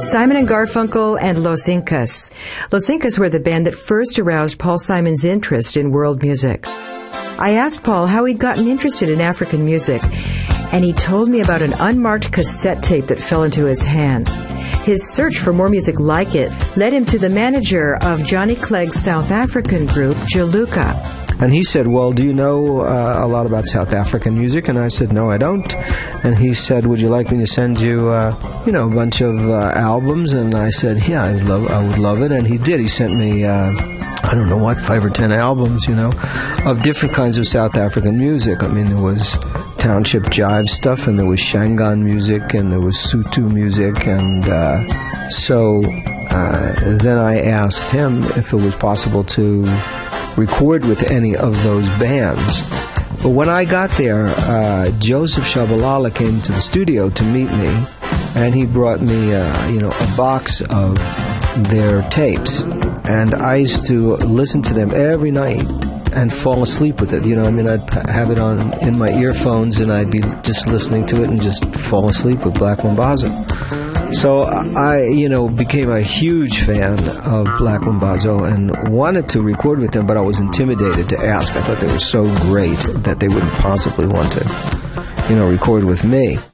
Simon and Garfunkel and Los Incas. Los Incas were the band that first aroused Paul Simon's interest in world music. I asked Paul how he'd gotten interested in African music, and he told me about an unmarked cassette tape that fell into his hands. His search for more music like it led him to the manager of Johnny Clegg's South African group, Jaluka. And he said, well, do you know a lot about South African music? And I said, no, I don't. And he said, would you like me to send you, a bunch of albums? And I said, yeah, I would love it. And he did. He sent me, 5 or 10 albums, of different kinds of South African music. I mean, there was township jive stuff, and there was Shangaan music, and there was Sotho music. And so then I asked him if it was possible to record with any of those bands. But when I got there, Joseph Shabalala came to the studio to meet me, and he brought me a box of their tapes, and I used to listen to them every night and fall asleep with it. I'd have it on in my earphones, and I'd be just listening to it and just fall asleep with Black Mambazo. So I, became a huge fan of Black Mambazo and wanted to record with them, but I was intimidated to ask. I thought they were so great that they wouldn't possibly want to, record with me.